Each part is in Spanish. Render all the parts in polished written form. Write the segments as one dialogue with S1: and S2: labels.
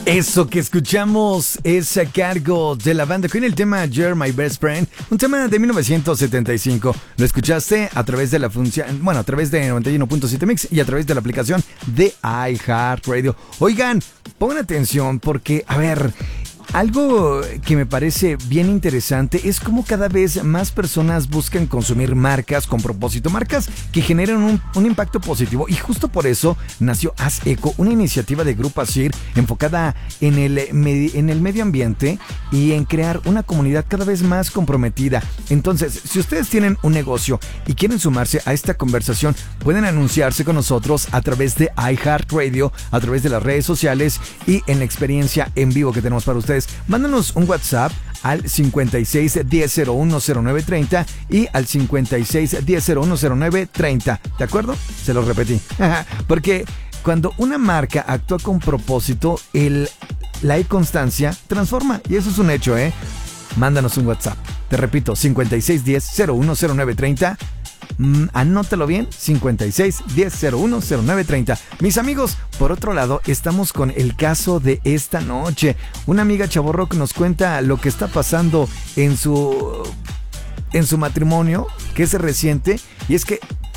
S1: Eso que escuchamos es a cargo de la banda con el tema You're My Best Friend, un tema de 1975. Lo escuchaste a través de la función, a través de 91.7 Mix y a través de la aplicación de iHeartRadio. Oigan, pongan atención porque, algo que me parece bien interesante es cómo cada vez más personas buscan consumir marcas con propósito, marcas que generan un impacto positivo, y justo por eso nació Haz Eco, una iniciativa de Grupo Asir enfocada en el medio ambiente y en crear una comunidad cada vez más comprometida. Entonces, si ustedes tienen un negocio y quieren sumarse a esta conversación, pueden anunciarse con nosotros a través de iHeartRadio, a través de las redes sociales y en la experiencia en vivo que tenemos para ustedes. Mándanos un WhatsApp al 56 10 01 09 30 y al 56 10 01 09 30. ¿De acuerdo? Se los repetí. Porque cuando una marca actúa con propósito, la constancia transforma. Y eso es un hecho, ¿eh? Mándanos un WhatsApp. Te repito, 56 10 01 09 30. Anótalo bien, 56 10 01 09 30. Mis amigos, por otro lado, estamos con el caso de esta noche. Una amiga chavorrock nos cuenta lo que está pasando en su matrimonio, que es reciente, y es que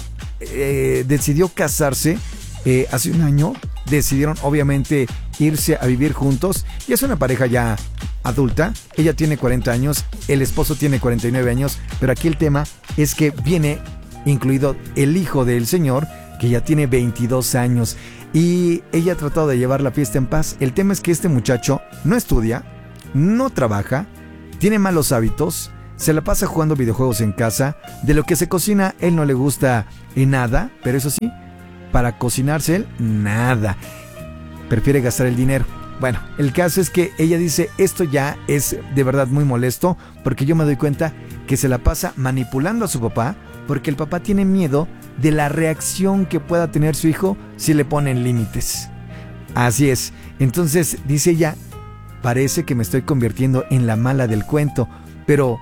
S1: decidió casarse hace un año. Decidieron obviamente irse a vivir juntos y es una pareja ya adulta. Ella tiene 40 años, el esposo tiene 49 años, pero aquí el tema es que viene incluido el hijo del señor, que ya tiene 22 años, y ella ha tratado de llevar la fiesta en paz. El tema es que este muchacho no estudia, no trabaja, tiene malos hábitos, se la pasa jugando videojuegos en casa. De lo que se cocina, él no le gusta nada, pero eso sí, para cocinarse él, nada. Prefiere gastar el dinero. Bueno, el caso es que ella dice, esto ya es de verdad muy molesto, porque yo me doy cuenta que se la pasa manipulando a su papá, porque el papá tiene miedo de la reacción que pueda tener su hijo si le ponen límites. Así es. Entonces, dice ella, parece que me estoy convirtiendo en la mala del cuento, pero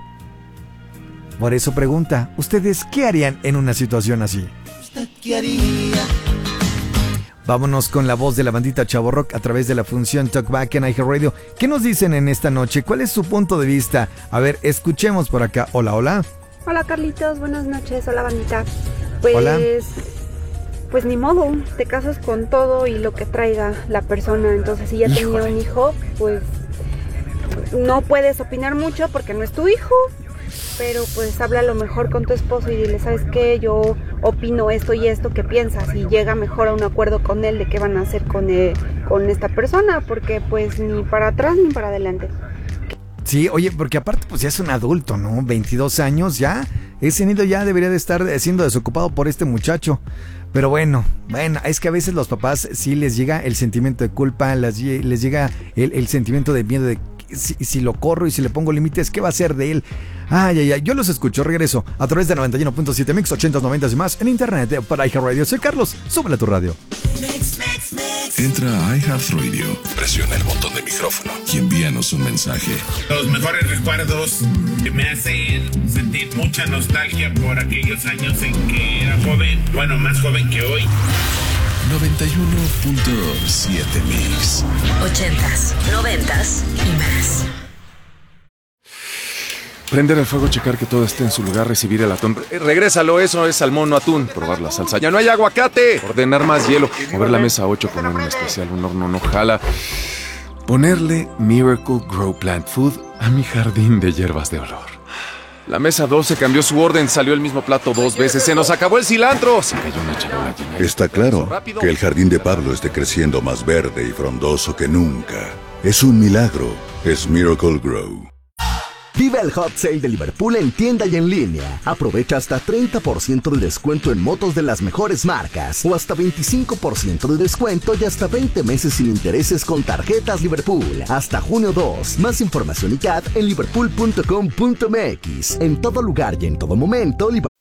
S1: por eso pregunta, ¿ustedes qué harían en una situación así?
S2: ¿Usted qué haría?
S1: Vámonos con la voz de la bandita Chavorrock a través de la función Talkback en iHeartRadio. ¿Qué nos dicen en esta noche? ¿Cuál es su punto de vista? A ver, escuchemos por acá. Hola, hola.
S3: Hola Carlitos, buenas noches, hola bandita. Pues,
S1: hola.
S3: Pues ni modo, te casas con todo y lo que traiga la persona. Entonces si ya tenía un hijo, pues no puedes opinar mucho porque no es tu hijo. Pero pues habla a lo mejor con tu esposo y dile, ¿sabes qué? Yo opino esto y esto, ¿qué piensas? Y llega mejor a un acuerdo con él de qué van a hacer con esta persona, porque pues ni para atrás ni para adelante.
S1: Sí, oye, porque aparte pues ya es un adulto, ¿no? 22 años ya, ese nido ya debería de estar siendo desocupado por este muchacho. Pero bueno, es que a veces los papás sí les llega el sentimiento de culpa, les llega el sentimiento de miedo de si lo corro y si le pongo límites, ¿qué va a hacer de él? Ay, yo los escucho, regreso a través de 91.7 Mix, 80, 90 y más en internet para iHeartRadio. Soy Carlos, súbele a tu radio.
S4: Entra a iHeartRadio, presiona el botón de micrófono y envíanos un mensaje.
S5: Los mejores recuerdos que me hacen sentir mucha nostalgia por aquellos años en que era joven, bueno, más joven que hoy.
S4: 91.7 Mix.
S6: 80s, 90s y más.
S7: Prender el fuego, checar que todo esté en su lugar, recibir el atún. Regrésalo, eso es salmón, no atún. Probar la salsa. ¡Ya no hay aguacate! Ordenar más hielo. Mover la mesa 8, poner un especial, un horno no jala. Ponerle Miracle Grow Plant Food a mi jardín de hierbas de olor. La mesa 12 cambió su orden, salió el mismo plato 2 veces. ¡Se nos acabó el cilantro! Se cayó una charola llena.
S8: Está claro que el jardín de Pablo esté creciendo más verde y frondoso que nunca. Es un milagro. Es Miracle Grow.
S9: Vive el Hot Sale de Liverpool en tienda y en línea. Aprovecha hasta 30% de descuento en motos de las mejores marcas o hasta 25% de descuento y hasta 20 meses sin intereses con tarjetas Liverpool. Hasta junio 2. Más información y CAT en liverpool.com.mx. En todo lugar y en todo momento, Liverpool.